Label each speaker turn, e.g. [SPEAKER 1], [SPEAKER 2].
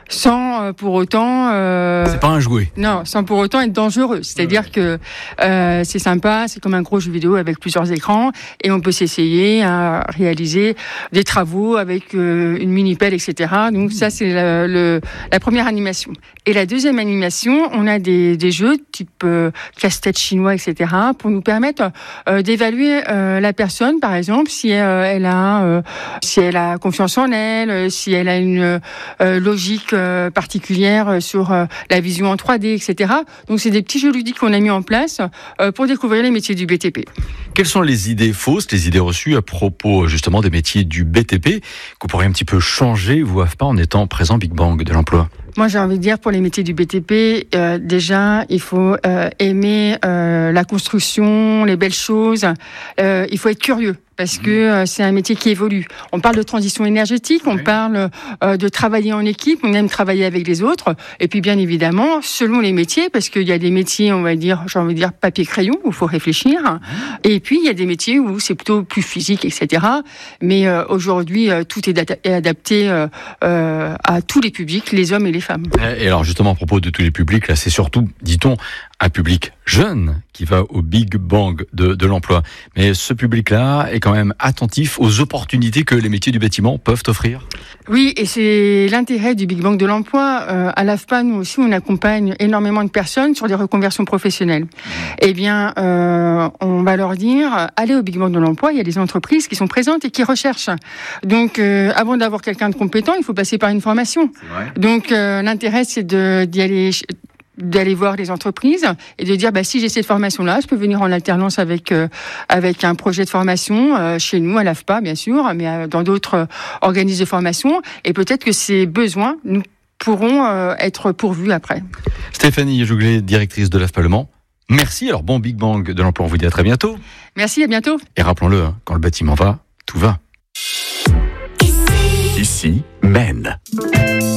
[SPEAKER 1] sans pour autant...
[SPEAKER 2] C'est pas un jouet.
[SPEAKER 1] Non, sans pour autant être dangereux. C'est-à-dire que c'est sympa, c'est comme un gros jeu vidéo avec plusieurs écrans et on peut s'essayer à réaliser des travaux avec une mini-pelle, etc. Donc ça, c'est la première animation. Et la deuxième animation, on a des jeux type casse-tête chinois, etc. pour nous permettre d'évaluer la personne, par exemple, si elle a confiance en elle, si elle a une logique particulière sur la vision en 3D, etc. Donc c'est des petits jeux ludiques qu'on a mis en place pour découvrir les métiers du BTP.
[SPEAKER 2] Quelles sont les idées fausses, les idées reçues à propos justement des métiers du BTP que vous pourriez un petit peu changer, vous, AFPA, en étant présent Big Bang de l'emploi?
[SPEAKER 1] Moi, j'ai envie de dire, pour les métiers du BTP, déjà, il faut aimer la construction, les belles choses. Il faut être curieux. Parce que c'est un métier qui évolue. On parle de transition énergétique, on parle de travailler en équipe, on aime travailler avec les autres. Et puis bien évidemment, selon les métiers, parce qu'il y a des métiers, j'ai envie de dire papier-crayon, où il faut réfléchir. Et puis il y a des métiers où c'est plutôt plus physique, etc. Mais aujourd'hui, tout est adapté à tous les publics, les hommes et les femmes.
[SPEAKER 2] Et alors justement, à propos de tous les publics, là, c'est surtout, dit-on, un public jeune qui va au Big Bang de l'emploi. Mais ce public-là est quand même attentif aux opportunités que les métiers du bâtiment peuvent offrir.
[SPEAKER 1] Oui, et c'est l'intérêt du Big Bang de l'emploi. À l'AFPA, nous aussi, on accompagne énormément de personnes sur des reconversions professionnelles. Eh bien, on va leur dire, allez au Big Bang de l'emploi, il y a des entreprises qui sont présentes et qui recherchent. Donc, avant d'avoir quelqu'un de compétent, il faut passer par une formation. Donc, l'intérêt, c'est d'aller voir les entreprises et de dire si j'ai cette formation-là, je peux venir en alternance avec un projet de formation chez nous à l'AFPA bien sûr, mais dans d'autres organismes de formation, et peut-être que ces besoins nous pourront être pourvus après.
[SPEAKER 2] Stéphanie Jouglet, directrice de l'AFPA Le Mans. Merci. Alors bon Big Bang de l'emploi, on vous dit à très bientôt.
[SPEAKER 1] Merci, à bientôt.
[SPEAKER 2] Et rappelons-le, quand le bâtiment va, tout va.
[SPEAKER 3] Ici, Maine.